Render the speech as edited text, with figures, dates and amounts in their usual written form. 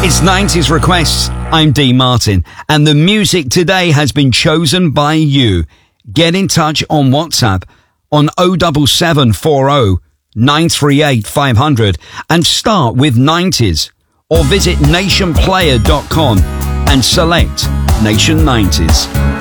It's 90s Requests. I'm Dean Martin, and the music today has been chosen by you. Get in touch on WhatsApp on 07740 938 500 and start with 90s, or visit nationplayer.com and select Nation 90s.